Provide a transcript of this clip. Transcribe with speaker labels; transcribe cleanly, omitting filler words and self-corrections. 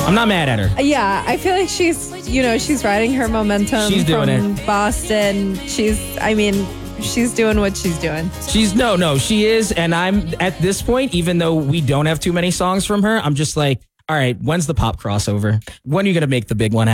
Speaker 1: I'm not mad at her.
Speaker 2: Yeah, I feel like she's riding her momentum
Speaker 1: She's doing
Speaker 2: from Boston. She's doing what she's doing.
Speaker 1: She is. And I'm at this point, even though we don't have too many songs from her, I'm just like, all right, when's the pop crossover? When are you going to make the big one